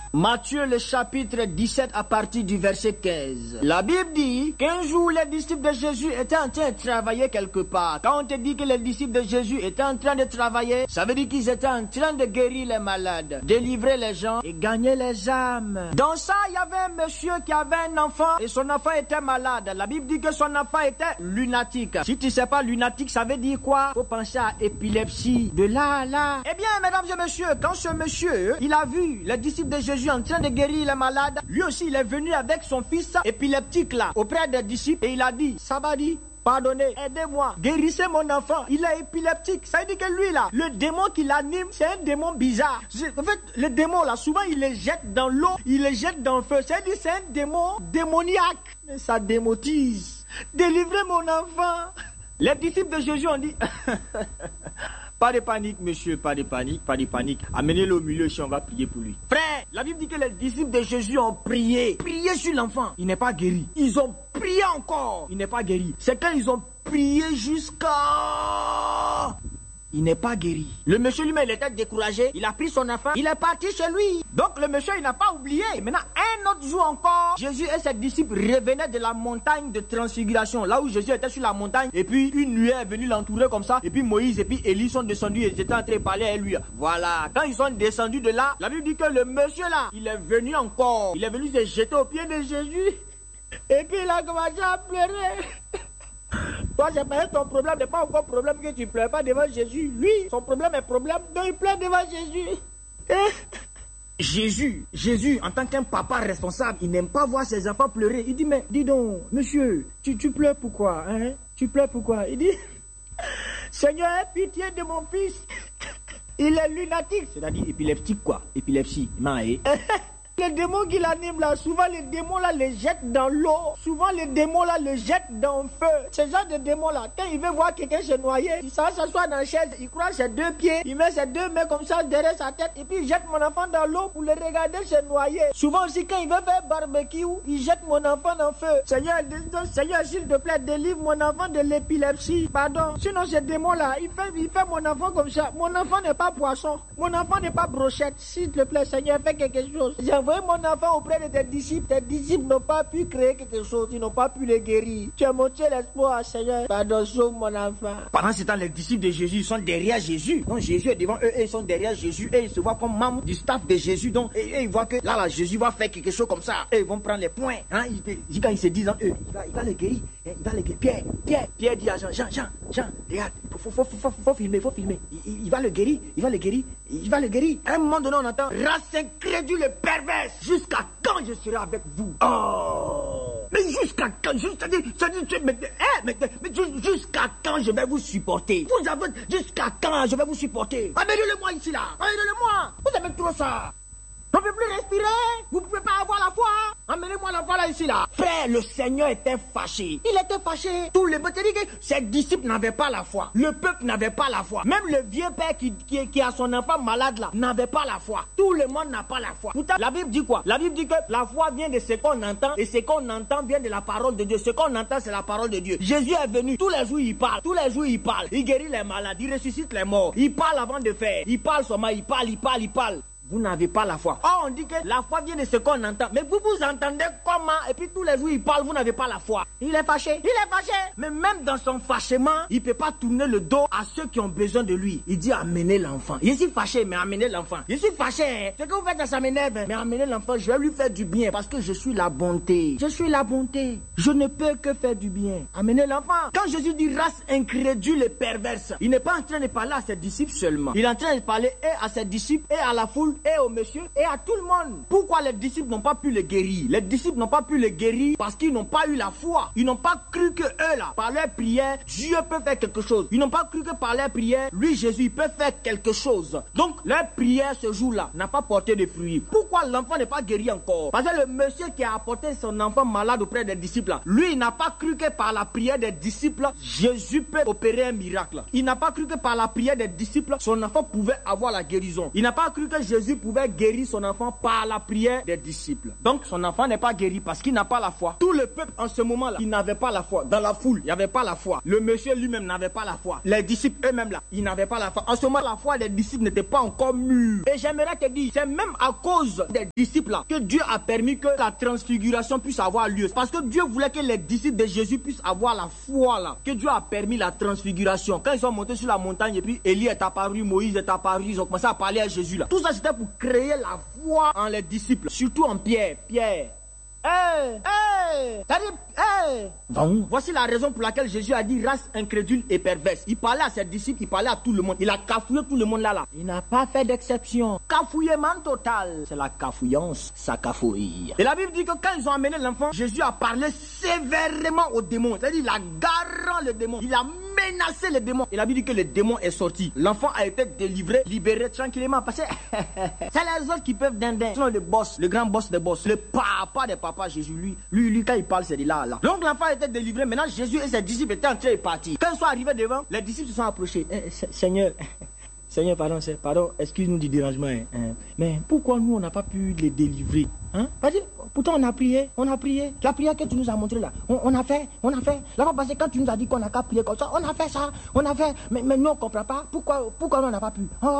Matthieu le chapitre 17 à partir du verset 15. La Bible dit qu'un jour les disciples de Jésus étaient en train de travailler quelque part. Quand on te dit que les disciples de Jésus étaient en train de travailler, ça veut dire qu'ils étaient en train de guérir les malades, délivrer les gens et gagner les âmes. Dans ça, il y avait un monsieur qui avait un enfant et son enfant était malade. La Bible dit que son enfant était lunatique. Si tu sais pas lunatique, ça veut dire quoi? Faut penser à épilepsie. De là à là. Eh bien, mesdames et messieurs, quand ce monsieur, il a vu les disciples de Jésus en train de guérir les malades, lui aussi il est venu avec son fils épileptique là, auprès des disciples et il a dit, Sabadi, pardonnez, aidez-moi, guérissez mon enfant, il est épileptique. Ça veut dire que lui là, le démon qui l'anime, c'est un démon bizarre. En fait, le démon là, souvent il les jette dans l'eau, il les jette dans le feu. C'est-à-dire c'est un démon démoniaque. Mais ça démotise. Délivrez mon enfant. Les disciples de Jésus ont dit... Pas de panique, monsieur, pas de panique, pas de panique. Amenez-le au milieu si on va prier pour lui. Frère, la Bible dit que les disciples de Jésus ont prié sur l'enfant. Il n'est pas guéri. Ils ont prié encore. Il n'est pas guéri. C'est quand ils ont prié jusqu'à... Il n'est pas guéri. Le monsieur lui-même, il était découragé. Il a pris son enfant. Il est parti chez lui. Donc le monsieur, il n'a pas oublié. Maintenant, un autre jour encore, Jésus et ses disciples revenaient de la montagne de transfiguration. Là où Jésus était sur la montagne. Et puis une nuée est venue l'entourer comme ça. Et puis Moïse et puis Élie sont descendus et ils étaient en train de parler à lui. Voilà. Quand ils sont descendus de là, la Bible dit que le monsieur là, il est venu encore. Il est venu se jeter aux pieds de Jésus. Et puis il a commencé à pleurer. Toi, j'ai pas ton problème n'est pas encore problème que tu pleures pas devant Jésus. Lui, son problème est problème, donc il pleure devant Jésus. Jésus, en tant qu'un papa responsable, il n'aime pas voir ses enfants pleurer. Il dit, mais dis donc, monsieur, tu pleures pourquoi, hein? Tu pleures pourquoi? Il dit, Seigneur, aie pitié de mon fils. Il est lunatique. C'est-à-dire épileptique quoi? Épilepsie, non, Les démons qui l'animent là, souvent les démons là les jettent dans l'eau. Souvent les démons là les jettent dans le feu. Ce genre de démons là, quand il veut voir quelqu'un se noyer, il s'assoit dans la chaise, il croise ses deux pieds, il met ses deux mains comme ça derrière sa tête et puis il jette mon enfant dans l'eau pour le regarder se noyer. Souvent aussi quand il veut faire barbecue, il jette mon enfant dans le feu. Seigneur, s'il te plaît, délivre mon enfant de l'épilepsie. Pardon. Sinon ce démon là, il fait mon enfant comme ça. Mon enfant n'est pas poisson. Mon enfant n'est pas brochette. S'il te plaît, Seigneur, fais quelque chose. Envoyez mon enfant auprès de tes disciples. Tes disciples n'ont pas pu créer quelque chose. Ils n'ont pas pu le guérir. Tu as montré l'espoir, Seigneur. Pardon, sauve mon enfant. Pendant ce temps, les disciples de Jésus sont derrière Jésus. Donc Jésus est devant eux et ils sont derrière Jésus. Et ils se voient comme membres du staff de Jésus. Donc, et ils voient que là, Jésus va faire quelque chose comme ça. Et ils vont prendre les points. Hein? Quand ils se disent en eux, il va le guérir. Il va le guérir. Pierre dit à Jean, regarde, faut filmer. Il va le guérir. À un moment donné, on entend, race incrédule et perverse. Jusqu'à quand je serai avec vous? Oh! Mais jusqu'à quand? Jusqu'à quand je vais vous supporter? Jusqu'à quand je vais vous supporter? Amenez-le-moi ici là. Amenez-le-moi. Vous avez trop ça. On ne peut plus respirer. Vous ne pouvez pas avoir la foi. Amenez-moi la foi là, ici, là. Frère, le Seigneur était fâché. Il était fâché. Tous les ses disciples n'avaient pas la foi. Le peuple n'avait pas la foi. Même le vieux père qui a son enfant malade là, n'avait pas la foi. Tout le monde n'a pas la foi. Pourtant, la Bible dit quoi? La Bible dit que la foi vient de ce qu'on entend et ce qu'on entend vient de la parole de Dieu. Ce qu'on entend, c'est la parole de Dieu. Jésus est venu. Tous les jours, il parle. Il guérit les malades. Il ressuscite les morts. Il parle avant de faire. Il parle seulement. Il parle. Vous n'avez pas la foi. Oh, on dit que la foi vient de ce qu'on entend. Mais vous entendez comment? Et puis tous les jours, il parle, vous n'avez pas la foi. Il est fâché. Mais même dans son fâchement, il ne peut pas tourner le dos à ceux qui ont besoin de lui. Il dit, amenez l'enfant. Je suis fâché, mais amenez l'enfant. Je suis fâché, hein. Ce que vous faites, ça m'énerve. Mais amenez l'enfant, je vais lui faire du bien. Parce que je suis la bonté. Je ne peux que faire du bien. Amenez l'enfant. Quand Jésus dit race incrédule et perverse, il n'est pas en train de parler à ses disciples seulement. Il est en train de parler et à ses disciples et à la foule et au monsieur et à tout le monde. Pourquoi les disciples n'ont pas pu le guérir? Les disciples n'ont pas pu le guérir parce qu'ils n'ont pas eu la foi. Ils n'ont pas cru que eux là, par leur prière, Dieu peut faire quelque chose. Ils n'ont pas cru que par leur prière, lui Jésus, il peut faire quelque chose. Donc leur prière ce jour-là n'a pas porté de fruits. Pourquoi l'enfant n'est pas guéri encore? Parce que le monsieur qui a apporté son enfant malade auprès des disciples là, lui il n'a pas cru que par la prière des disciples, Jésus peut opérer un miracle. Il n'a pas cru que par la prière des disciples, son enfant pouvait avoir la guérison. Il n'a pas cru que Jésus Jésus pouvait guérir son enfant par la prière des disciples. Donc son enfant n'est pas guéri parce qu'il n'a pas la foi. Tout le peuple en ce moment-là, il n'avait pas la foi. Dans la foule, il n'y avait pas la foi. Le monsieur lui-même n'avait pas la foi. Les disciples eux-mêmes là, ils n'avaient pas la foi. En ce moment, la foi des disciples n'était pas encore mûre. Et j'aimerais te dire, c'est même à cause des disciples là que Dieu a permis que la transfiguration puisse avoir lieu. Parce que Dieu voulait que les disciples de Jésus puissent avoir la foi là. Que Dieu a permis la transfiguration. Quand ils sont montés sur la montagne et puis Élie est apparu, Moïse est apparu, ils ont commencé à parler à Jésus là. Tout ça c'était pour créer la foi en les disciples. Surtout en Pierre. Pierre. Voici la raison pour laquelle Jésus a dit race incrédule et perverse. Il parlait à ses disciples, il parlait à tout le monde. Il a cafouillé tout le monde là. Il n'a pas fait d'exception. Cafouillement total. C'est la cafouillance, ça cafouille. Et la Bible dit que quand ils ont amené l'enfant, Jésus a parlé sévèrement aux démons. C'est-à-dire il a garant le démon. Il a menacé les démons. Et la Bible dit que le démon est sorti. L'enfant a été délivré, libéré tranquillement. Parce que c'est les autres qui peuvent dindin. Sinon le boss, le grand boss des boss, le papa des papas, Jésus, lui quand il parle, c'est de là. Donc l'enfant a été délivré. Maintenant Jésus et ses disciples étaient en train de partir. Quand ils sont arrivés devant, les disciples se sont approchés. Seigneur, pardon, excuse-nous du dérangement. Mais pourquoi nous on n'a pas pu les délivrer? Pourtant on a prié. La prière que tu nous as montré là, on a fait. La fois passée quand tu nous as dit qu'on n'a qu'à prier comme ça, on a fait ça, mais nous on ne comprend pas. Pourquoi nous on n'a pas pu? On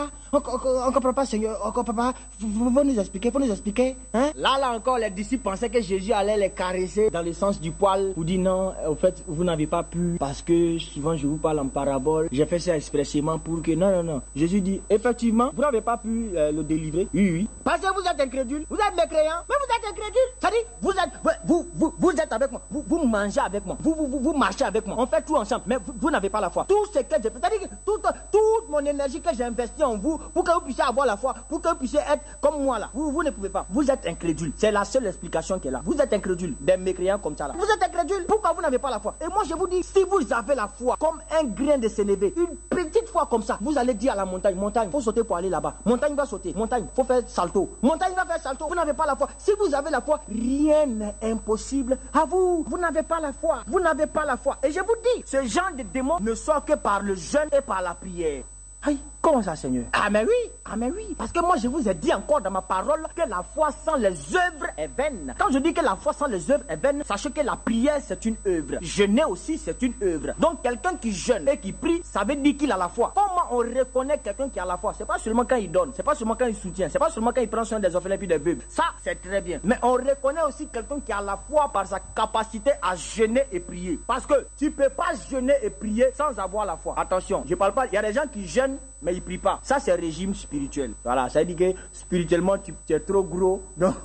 ne comprend pas, Seigneur, on ne comprend pas. Faut nous expliquer. Là encore les disciples pensaient que Jésus allait les caresser dans le sens du poil pour dire non, au fait vous n'avez pas pu parce que souvent je vous parle en parabole. J'ai fait ça expressément pour que non. Jésus dit effectivement vous n'avez pas pu le délivrer. Oui. Parce que vous êtes incrédule, vous êtes mécréant, mais vous êtes incrédule. C'est-à-dire vous êtes avec moi, vous mangez avec moi, vous marchez avec moi, on fait tout ensemble, mais vous n'avez pas la foi. Tout ce que j'ai fait, c'est-à-dire que toute mon énergie que j'ai investie en vous pour que vous puissiez avoir la foi, pour que vous puissiez être comme moi là, vous ne pouvez pas. Vous êtes incrédule. C'est la seule explication qui est là. Vous êtes incrédule, des mécréants comme ça là. Vous êtes incrédule. Pourquoi vous n'avez pas la foi? Et moi je vous dis, si vous avez la foi comme un grain de sénévé, une petite foi comme ça, vous allez dire à la montagne, faut sauter pour aller là-bas. Montagne va sauter, montagne, faut faire salto. Montagne va faire salto. Vous n'avez pas la foi. Si vous avez la foi, rien n'est impossible à vous. Vous n'avez pas la foi. Et je vous dis, ce genre de démon ne sort que par le jeûne et par la prière. Aïe, comment ça, Seigneur? Ah mais oui. Parce que moi, je vous ai dit encore dans ma parole que la foi sans les œuvres est vaine. Quand je dis que la foi sans les œuvres est vaine, sachez que la prière, c'est une œuvre. Jeûner aussi, c'est une œuvre. Donc, quelqu'un qui jeûne et qui prie, ça veut dire qu'il a la foi. Comment on reconnaît quelqu'un qui a la foi? C'est pas seulement quand il donne, c'est pas seulement quand il soutient, c'est pas seulement quand il prend soin des orphelins et des veuves. Ça, c'est très bien. Mais on reconnaît aussi quelqu'un qui a la foi par sa capacité à jeûner et prier. Parce que tu peux pas jeûner et prier sans avoir la foi. Attention, je parle pas, il y a des gens qui jeûnent mais il ne prie pas. Ça, c'est régime spirituel. Voilà, ça veut dire que spirituellement, tu es trop gros. Donc,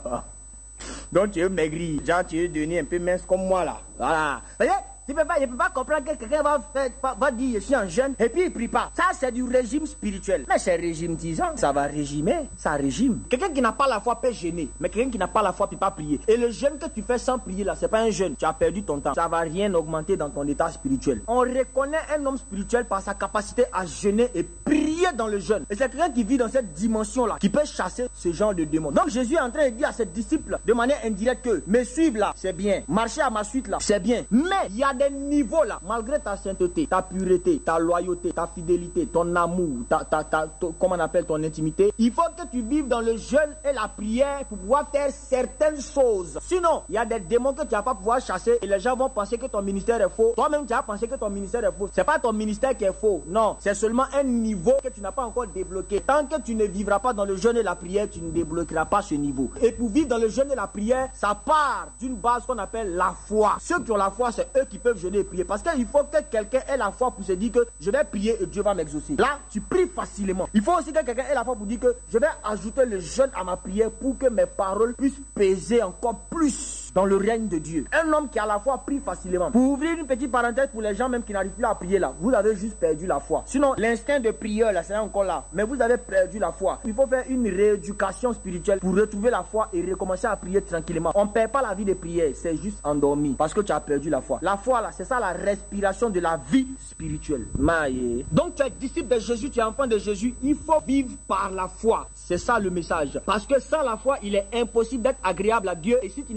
tu es maigri. Genre, tu es devenu un peu mince comme moi, là. Voilà. Vous voyez? Je ne peux pas comprendre que quelqu'un va dire je suis en jeûne et puis il ne prie pas. Ça, c'est du régime spirituel. Mais c'est régime 10 ans. Ça va régimer. Ça régime. Quelqu'un qui n'a pas la foi peut jeûner. Mais quelqu'un qui n'a pas la foi ne peut pas prier. Et le jeûne que tu fais sans prier, là, ce n'est pas un jeûne. Tu as perdu ton temps. Ça ne va rien augmenter dans ton état spirituel. On reconnaît un homme spirituel par sa capacité à jeûner et prier dans le jeûne. Et c'est quelqu'un qui vit dans cette dimension-là, qui peut chasser ce genre de démons. Donc Jésus est en train de dire à ses disciples de manière indirecte que me suivre là, c'est bien. Marcher à ma suite là, c'est bien. Mais il y a des niveaux là, malgré ta sainteté, ta pureté, ta loyauté, ta fidélité, ton amour, comment on appelle ton intimité, il faut que tu vives dans le jeûne et la prière pour pouvoir faire certaines choses. Sinon, il y a des démons que tu vas pas pouvoir chasser et les gens vont penser que ton ministère est faux. Toi-même, tu vas penser que ton ministère est faux. C'est pas ton ministère qui est faux. Non, c'est seulement un niveau que tu n'as pas encore débloqué. Tant que tu ne vivras pas dans le jeûne et la prière, tu ne débloqueras pas ce niveau. Et pour vivre dans le jeûne et la prière, ça part d'une base qu'on appelle la foi. Ceux qui ont la foi, c'est eux qui peuvent jeûner et prier. Parce qu'il faut que quelqu'un ait la foi pour se dire que je vais prier et Dieu va m'exaucer. Là, tu pries facilement. Il faut aussi que quelqu'un ait la foi pour dire que je vais ajouter le jeûne à ma prière pour que mes paroles puissent peser encore plus dans le règne de Dieu. Un homme qui a la foi prie facilement. Pour ouvrir une petite parenthèse pour les gens même qui n'arrivent plus à prier là, vous avez juste perdu la foi. Sinon, l'instinct de prière là, c'est encore là. Mais vous avez perdu la foi. Il faut faire une rééducation spirituelle pour retrouver la foi et recommencer à prier tranquillement. On ne perd pas la vie de prière, c'est juste endormi parce que tu as perdu la foi. La foi là, c'est ça la respiration de la vie spirituelle. Maïe. Donc tu es disciple de Jésus, tu es enfant de Jésus, il faut vivre par la foi. C'est ça le message. Parce que sans la foi, il est impossible d'être agréable à Dieu. Et si tu n'es pas agréable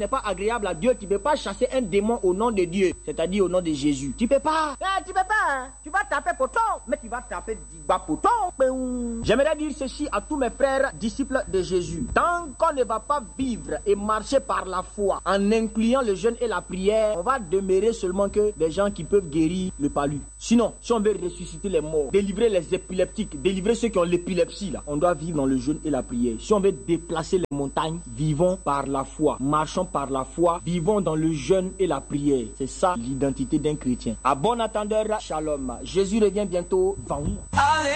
agréable à Dieu, tu ne peux pas chasser un démon au nom de Dieu, c'est-à-dire au nom de Jésus. Tu ne peux pas. Tu peux pas. Tu vas taper poton, mais tu vas taper Diba poton. J'aimerais dire ceci à tous mes frères disciples de Jésus. Tant qu'on ne va pas vivre et marcher par la foi en incluant le jeûne et la prière, on va demeurer seulement que des gens qui peuvent guérir le palu. Sinon, si on veut ressusciter les morts, délivrer les épileptiques, délivrer ceux qui ont l'épilepsie, là, on doit vivre dans le jeûne et la prière. Si on veut déplacer les montagnes, vivons par la foi, marchons par la foi, vivons dans le jeûne et la prière. C'est ça l'identité d'un chrétien. À bon entendeur, shalom. Jésus revient bientôt.